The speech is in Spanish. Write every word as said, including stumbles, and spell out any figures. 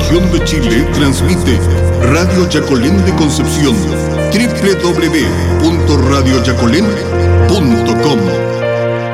región de Chile transmite Radio Yacolén de Concepción, doble u doble u doble u punto radio yacolén punto com.